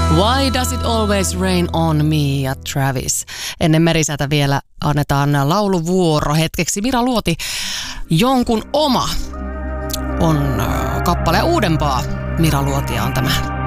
Why does it always rain on me ja Travis. Ennen Merisätä vielä annetaan lauluvuoro hetkeksi. Mira Luoti, Jonkun oma on kappale uudempaa Mira Luotia on tämä.